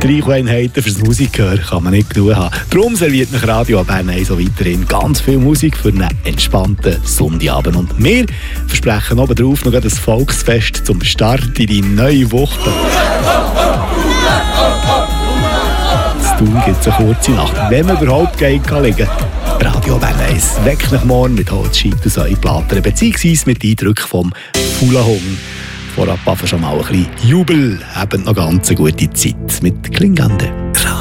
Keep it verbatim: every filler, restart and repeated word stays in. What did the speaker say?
Streicheinheiten fürs Musikhören kann man nicht genug haben. Darum serviert nach Radio Bern eins so weiterhin ganz viel Musik für einen entspannten Sonntagabend. Und wir versprechen obendrauf noch ein Volksfest zum Start in die neue Woche. Zu tun gibt es eine kurze Nacht, wenn man überhaupt geht kann liegen. Radio Bern eins weckt nach morgen mit Holzscheit und Säuplatten, beziehungsweise mit Eindrücken vom Fulahung. Vorab schon mal ein bisschen Jubel, haben noch ganz eine gute Zeit mit Klingande.